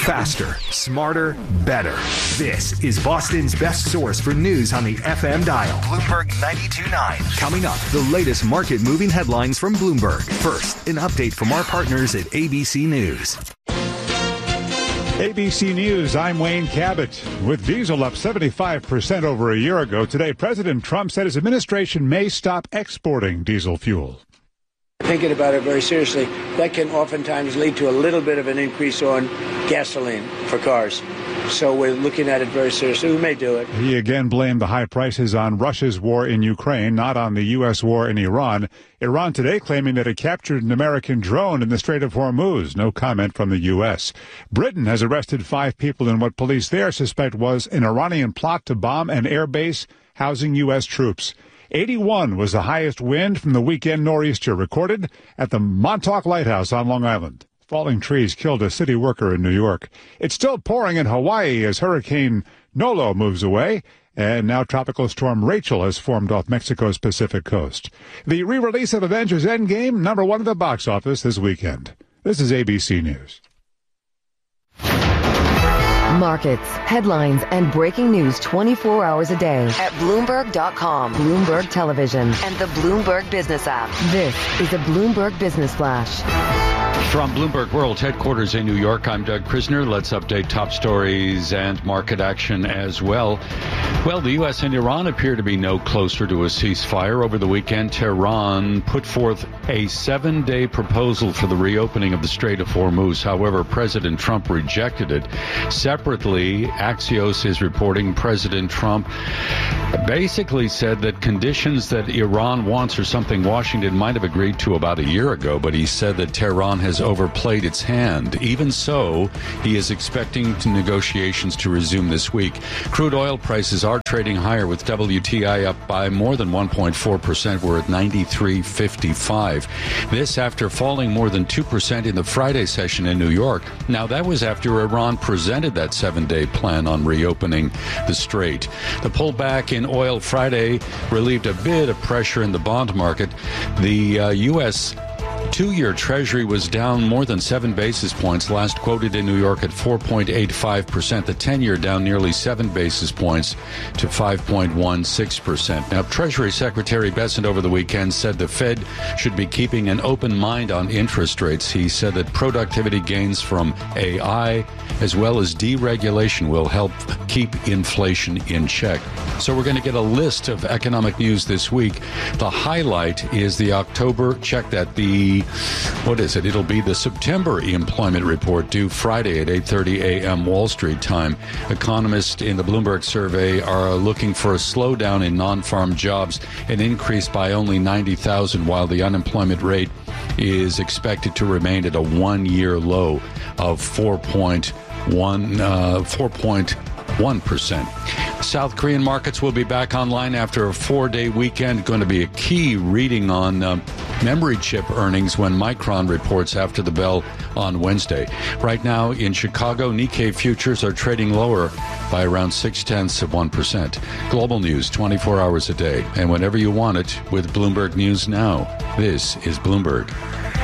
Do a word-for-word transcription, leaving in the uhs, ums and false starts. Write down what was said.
Faster, smarter, better. This is Boston's best source for news on the F M dial. Bloomberg ninety-two point nine. Coming up, the latest market-moving headlines from Bloomberg. First, an update from our partners at A B C News. A B C News, I'm Wayne Cabot. With diesel up seventy-five percent over a year ago, today President Trump said his administration may stop exporting diesel fuel. Thinking about it very seriously, that can oftentimes lead to a little bit of an increase on gasoline for cars. So we're looking at it very seriously. We may do it. He again blamed the high prices on Russia's war in Ukraine, not on the U S war in Iran. Iran today claiming that it captured an American drone in the Strait of Hormuz. No comment from the U S. Britain has arrested five people in what police there suspect was an Iranian plot to bomb an air base housing U S troops. eighty-one was the highest wind from the weekend nor'easter recorded at the Montauk Lighthouse on Long Island. Falling trees killed a city worker in New York. It's still pouring in Hawaii as Hurricane Nolo moves away, and now Tropical Storm Rachel has formed off Mexico's Pacific coast. The re-release of Avengers Endgame, number one at the box office this weekend. This is A B C News. Markets, headlines, and breaking news twenty-four hours a day at Bloomberg dot com, Bloomberg Television, and the Bloomberg Business app. This is a Bloomberg Business Flash. From Bloomberg World Headquarters in New York, I'm Doug Krisner. Let's update top stories and market action as well. Well, the U S and Iran appear to be no closer to a ceasefire. Over the weekend, Tehran put forth a seven-day proposal for the reopening of the Strait of Hormuz. However, President Trump rejected it. Separately, Axios is reporting President Trump basically said that conditions that Iran wants are something Washington might have agreed to about a year ago, but he said that Tehran has overplayed its hand. Even so, he is expecting negotiations to resume this week. Crude oil prices are trading higher, with W T I up by more than one point four percent. We're at ninety-three fifty-five. This after falling more than two percent in the Friday session in New York. Now, that was after Iran presented that seven-day plan on reopening the strait. The pullback in oil Friday relieved a bit of pressure in the bond market. The uh, U S two-year Treasury was down more than seven basis points, last quoted in New York at four point eight five percent. The ten-year down nearly seven basis points to five point one six percent. Now, Treasury Secretary Bessent over the weekend said the Fed should be keeping an open mind on interest rates. He said that productivity gains from A I as well as deregulation will help keep inflation in check. So we're going to get a list of economic news this week. The highlight is the October, check that, the What is it? It'll be the September employment report due Friday at eight thirty a.m. Wall Street time. Economists in the Bloomberg survey are looking for a slowdown in non-farm jobs, an increase by only ninety thousand, while the unemployment rate is expected to remain at a one-year low of four point one, uh, four point one percent. South Korean markets will be back online after a four-day weekend. Going to be a key reading on uh, memory chip earnings when Micron reports after the bell on Wednesday. Right now in Chicago, Nikkei futures are trading lower by around six-tenths of one percent. Global news twenty-four hours a day, and whenever you want it with Bloomberg News Now. This is Bloomberg.